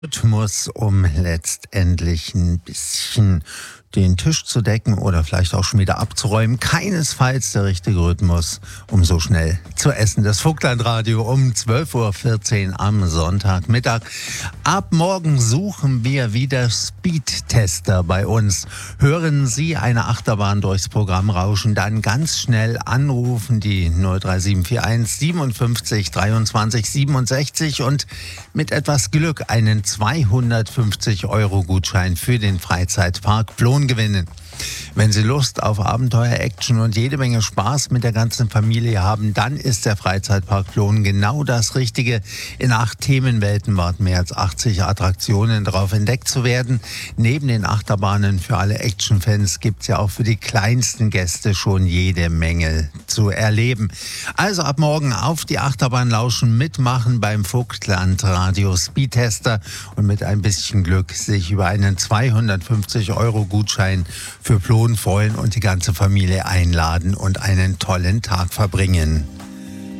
Rhythmus, um letztendlich ein bisschen den Tisch zu decken oder vielleicht auch schon wieder abzuräumen. Keinesfalls der richtige Rhythmus, um so schnell zu essen. Das Vogtlandradio um 12:14 Uhr am Sonntagmittag. Ab morgen suchen wir wieder Speedtester bei uns. Hören Sie eine Achterbahn durchs Programm rauschen, dann ganz schnell anrufen, die 03741 57 23 67 und mit etwas Glück einen 250-Euro-Gutschein für den Freizeitpark Plon gewinnen. Wenn Sie Lust auf Abenteuer, Action und jede Menge Spaß mit der ganzen Familie haben, dann ist der Freizeitpark Plon genau das Richtige. In 8 Themenwelten warten mehr als 80 Attraktionen darauf entdeckt zu werden. Neben den Achterbahnen für alle Action-Fans gibt es ja auch für die kleinsten Gäste schon jede Menge zu erleben. Also ab morgen auf die Achterbahn lauschen, mitmachen beim Vogtlandradio Speedtester und mit ein bisschen Glück sich über einen 250-Euro-Gutschein für Plon freuen und die ganze Familie einladen und einen tollen Tag verbringen.